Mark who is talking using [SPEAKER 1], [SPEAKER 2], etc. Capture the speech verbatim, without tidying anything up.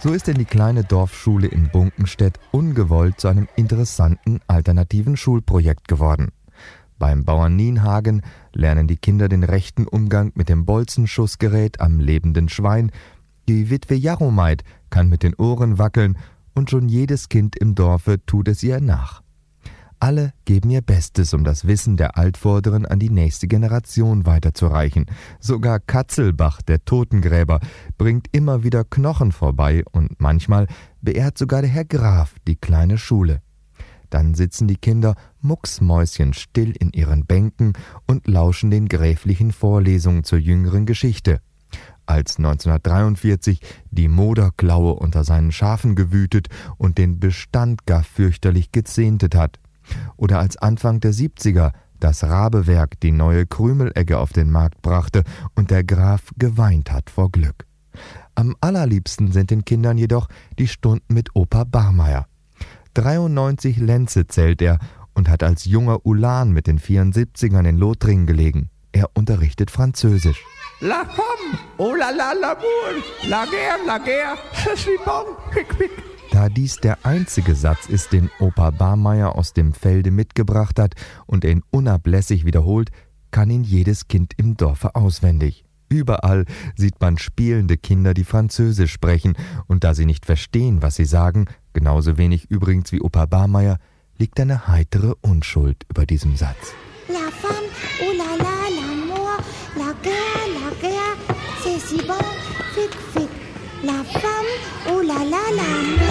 [SPEAKER 1] So ist denn die kleine Dorfschule in Bunkenstedt ungewollt zu einem interessanten alternativen Schulprojekt geworden. Beim Bauern Nienhagen lernen die Kinder den rechten Umgang mit dem Bolzenschussgerät am lebenden Schwein. Die Witwe Jaromeit kann mit den Ohren wackeln und schon jedes Kind im Dorfe tut es ihr nach. Alle geben ihr Bestes, um das Wissen der Altvorderen an die nächste Generation weiterzureichen. Sogar Katzelbach, der Totengräber, bringt immer wieder Knochen vorbei und manchmal beehrt sogar der Herr Graf die kleine Schule. Dann sitzen die Kinder mucksmäuschenstill in ihren Bänken und lauschen den gräflichen Vorlesungen zur jüngeren Geschichte. Als neunzehnhundertdreiundvierzig die Moderklaue unter seinen Schafen gewütet und den Bestand gar fürchterlich gezehntet hat. Oder als Anfang der siebziger das Rabewerk die neue Krümelegge auf den Markt brachte und der Graf geweint hat vor Glück. Am allerliebsten sind den Kindern jedoch die Stunden mit Opa Barmeier. dreiundneunzig Lenze zählt er und hat als junger Ulan mit den vierundsiebzigern in Lothringen gelegen. Er unterrichtet Französisch.
[SPEAKER 2] La femme, oh la la l'amour, la guerre, la guerre, je suis bon, quick, quick.
[SPEAKER 1] Da dies der einzige Satz ist, den Opa Barmeier aus dem Felde mitgebracht hat und er ihn unablässig wiederholt, kann ihn jedes Kind im Dorfe auswendig. Überall sieht man spielende Kinder, die Französisch sprechen, und da sie nicht verstehen, was sie sagen, genauso wenig übrigens wie Opa Barmeier, liegt eine heitere Unschuld über diesem Satz.
[SPEAKER 3] La femme, oh la la, l'amour, la guerre, la guerre, c'est si bon, fic, fic. La femme, oh la la, l'amour.